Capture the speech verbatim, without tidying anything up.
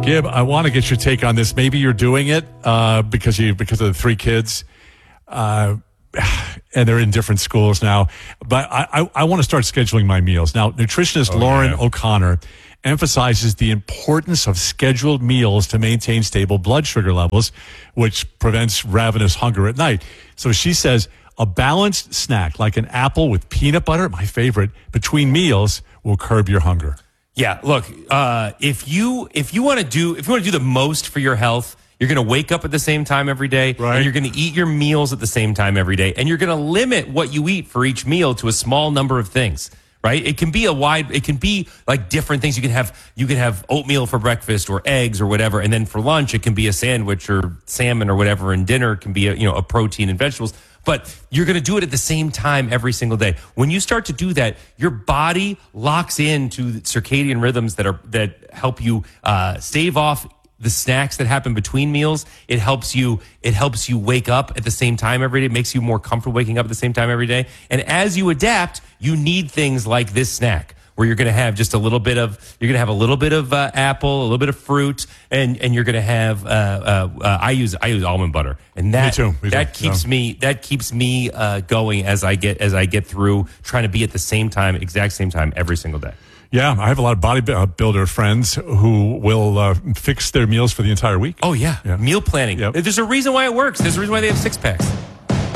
Gib, I want to get your take on this. Maybe you're doing it uh, because you because of the three kids, uh, and they're in different schools now. But I, I, I want to start scheduling my meals. Now, nutritionist Oh, Lauren yeah. O'Connor emphasizes the importance of scheduled meals to maintain stable blood sugar levels, which prevents ravenous hunger at night. So she says a balanced snack like an apple with peanut butter, my favorite, between meals will curb your hunger. Yeah, look, uh, if you if you want to do if you want to do the most for your health, you're going to wake up at the same time every day, Right. and you're going to eat your meals at the same time every day, and you're going to limit what you eat for each meal to a small number of things. Right? It can be a wide. It can be like different things. You can have you can have oatmeal for breakfast or eggs or whatever, and then for lunch it can be a sandwich or salmon or whatever, and dinner can be a, you know a protein and vegetables. But you're going to do it at the same time every single day. When you start to do that, your body locks into the circadian rhythms that are that help you uh, stave off the snacks that happen between meals. It helps you. It helps you wake up at the same time every day. It makes you more comfortable waking up at the same time every day. And as you adapt, you need things like this snack, where you're going to have just a little bit of, you're going to have a little bit of uh, apple, a little bit of fruit, and and you're going to have. Uh, uh, uh, I use I use almond butter, and that Me too, me that too, keeps yeah. me that keeps me uh, going as I get as I get through trying to be at the same time, exact same time every single day. Yeah, I have a lot of bodybuilder friends who will uh, fix their meals for the entire week. Oh yeah, Yeah. meal planning. Yep. There's a reason why it works. There's a reason why they have six packs.